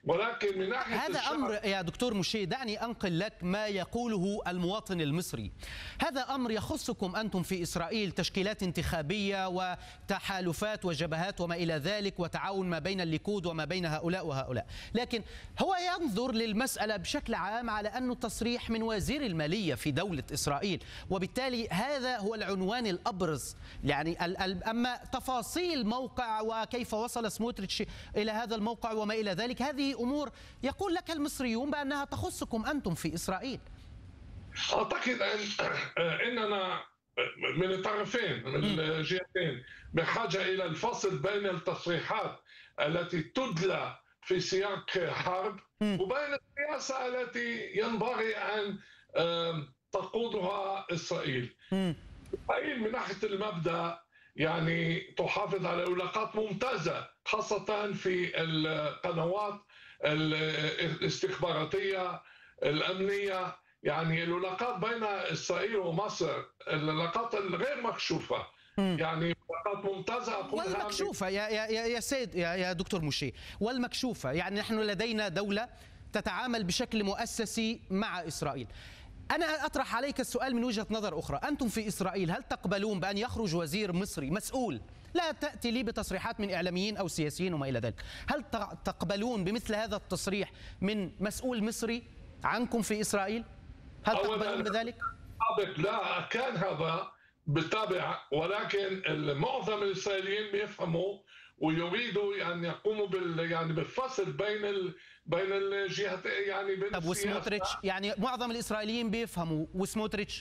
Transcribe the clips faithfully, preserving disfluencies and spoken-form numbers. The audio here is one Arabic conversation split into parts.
ولكن من ناحية هذا الشعب أمر يا دكتور مشي، دعني أنقل لك ما يقوله المواطن المصري. هذا أمر يخصكم أنتم في إسرائيل، تشكيلات انتخابية وتحالفات وجبهات وما إلى ذلك، وتعاون ما بين الليكود وما بين هؤلاء وهؤلاء، لكن هو ينظر للمسألة بشكل عام على أنه تصريح من وزير المالية في دولة إسرائيل، وبالتالي هذا هو العنوان الأبرز. يعني أما تفاصيل موقع وكيف وصل سموتريتش إلى هذا الموقع وما إلى ذلك، هذه أمور يقول لك المصريون بأنها تخصكم أنتم في إسرائيل. أعتقد أن أننا من الطرفين، من الجهتين، بحاجة إلى الفصل بين التصريحات التي تدلى في سياق حرب وبين السياسة التي ينبغي أن تقودها إسرائيل. إسرائيل من ناحية المبدأ يعني تحافظ على علاقات ممتازة، خاصة في القنوات الاستخباراتية الأمنية. يعني العلاقات بين إسرائيل ومصر العلاقات الغير مكشوفة، يعني علاقات ممتازة أقولها والمكشوفة يا يا يا سيد يا يا دكتور مشي، والمكشوفة. يعني نحن لدينا دولة تتعامل بشكل مؤسسي مع إسرائيل. أنا أطرح عليك السؤال من وجهة نظر أخرى. أنتم في إسرائيل هل تقبلون بأن يخرج وزير مصري مسؤول، لا تأتي لي بتصريحات من إعلاميين أو سياسيين وما إلى ذلك، هل تقبلون بمثل هذا التصريح من مسؤول مصري عنكم في إسرائيل؟ هل تقبلون بذلك؟ لا، كان هذا بالطبع، ولكن معظم الإسرائيليين بيفهموا ويريدوا أن يقوموا بال يعني بالفصل بين ال... بين الجهات، يعني بين طب وسموتريتش، يعني معظم الإسرائيليين بيفهموا وسموتريتش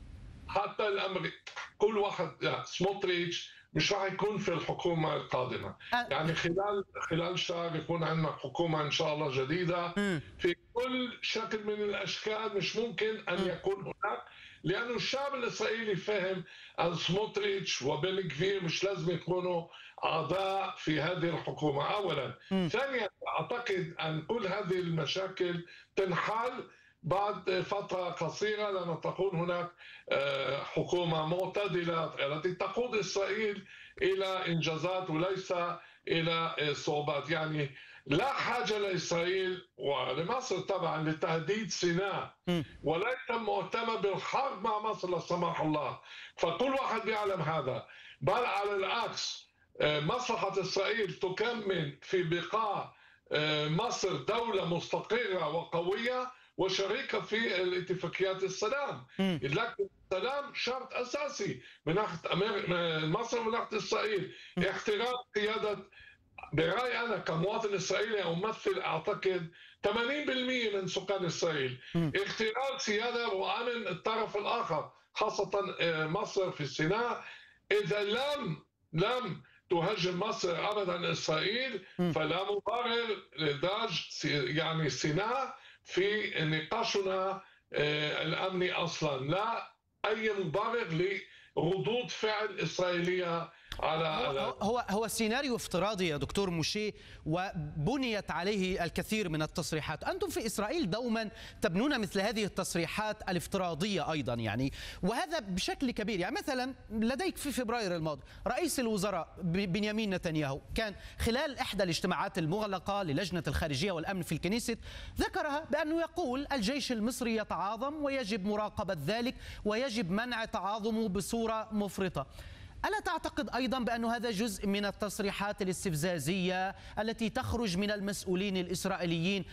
حتى الأمر كل واحد، يعني سموتريتش مش راح يكون في الحكومة القادمة. أه. يعني خلال خلال شهر يكون عندنا حكومة إن شاء الله جديدة م. في كل شكل من الأشكال. مش ممكن أن م. يكون هناك، لأنه الشعب الإسرائيلي فهم أن سموتريتش وبن غفير مش لازم يكونوا أعضاء في هذه الحكومة أولا. م. ثانيا، أعتقد أن كل هذه المشاكل تنحل بعد فترة قصيرة لما تكون هناك حكومة معتدلة التي تقود إسرائيل إلى إنجازات وليس إلى صعوبات. يعني لا حاجة لإسرائيل ولمصر طبعا لتهديد سيناء، وليس مهتمة بالحرب مع مصر لا سمح الله. فكل واحد بيعلم هذا، بل على العكس مصلحة إسرائيل تكمن في بقاء مصر دولة مستقرة وقوية وشريكة في الاتفاقيات السلام. لكن السلام شرط أساسي من ناحية مصر ومن ناحية إسرائيل. احترام قيادة، برأيي أنا كمواطن إسرائيلي أمثل أعتقد ثمانين بالمئة من سكان إسرائيل، احترام سيادة وأمن الطرف الآخر خاصة مصر في سيناء. إذا لم لم تهاجم مصر أبدا إسرائيل فلا مبرر لإدراج يعني سيناء في نقاشنا الأمني أصلا، لا أي مبرر لردود فعل إسرائيلية على هو هو هو سيناريو افتراضي يا دكتور مشي، وبنيت عليه الكثير من التصريحات. أنتم في إسرائيل دوما تبنون مثل هذه التصريحات الافتراضية أيضا، يعني وهذا بشكل كبير. يعني مثلا لديك في فبراير الماضي رئيس الوزراء بنيامين نتنياهو كان خلال إحدى الاجتماعات المغلقة للجنة الخارجية والأمن في الكنيست ذكرها بأنه يقول الجيش المصري يتعاظم ويجب مراقبة ذلك ويجب منع تعاظمه بصورة مفرطة. ألا تعتقد أيضا بأن هذا جزء من التصريحات الاستفزازية التي تخرج من المسؤولين الإسرائيليين؟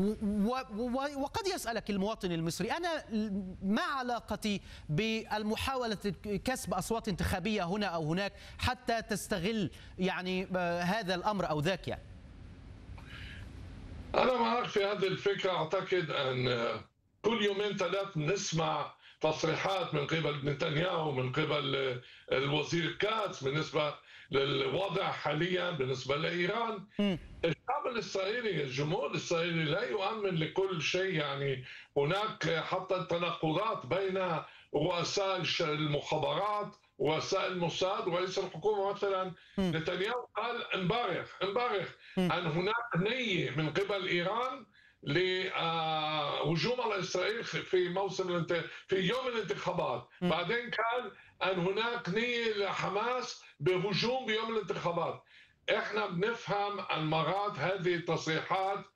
وقد يسألك المواطن المصري، أنا ما علاقتي بالمحاولة كسب أصوات انتخابية هنا أو هناك حتى تستغل يعني هذا الأمر أو ذاك؟ يعني أنا معك في هذه الفكرة. أعتقد أن كل يومين ثلاث نسمع تصريحات من قبل نتنياهو، من قبل الوزير كاتس بالنسبة للوضع حاليا بالنسبة لإيران. الشعب الإسرائيلي، الجمهور الإسرائيلي لا يؤمن لكل شيء. يعني هناك حتى تناقضات بين رؤساء المخابرات ورؤساء الموساد ورئيس الحكومة. مثلا نتنياهو قال امبارح امبارح أن هناك نية من قبل إيران لهجوم على إسرائيل في موسم في يوم الانتخابات. م. بعدين كان أن هناك نية لحماس بهجوم بيوم الانتخابات. احنا بنفهم عن مرات هذه التصريحات